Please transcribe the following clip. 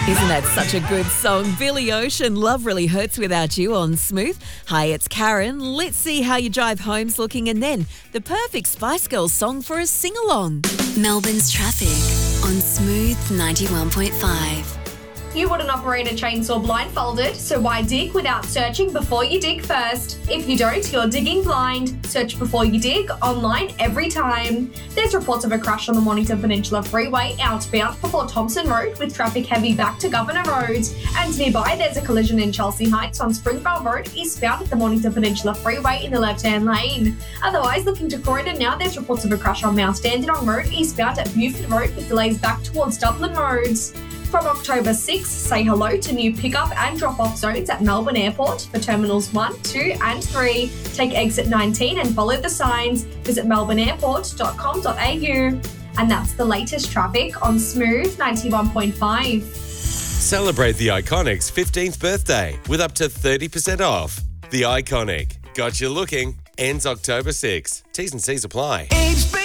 Isn't that such a good song? Billy Ocean, Love Really Hurts Without You on Smooth. Hi, it's Karen. Let's see how your drive home's looking and then the perfect Spice Girls song for a sing-along. Melbourne's traffic on Smooth 91.5. You wouldn't operate a chainsaw blindfolded, so why dig without searching before you dig first? If you don't, you're digging blind. Search before you dig, online every time. There's reports of a crash on the Mornington Peninsula Freeway outbound before Thompson Road with traffic heavy back to Governor Road. And nearby, there's a collision in Chelsea Heights on Springvale Road eastbound at the Mornington Peninsula Freeway in the left-hand lane. Otherwise, looking to Croydon now, there's reports of a crash on Mount Dandenong Road eastbound at Buford Road with delays back towards Dublin Roads. From October 6th, say hello to new pick-up and drop-off zones at Melbourne Airport for Terminals 1, 2 and 3. Take exit 19 and follow the signs. Visit melbourneairport.com.au. And that's the latest traffic on Smooth 91.5. Celebrate the Iconic's 15th birthday with up to 30% off. The Iconic. Got you looking. Ends October 6. T's and C's apply.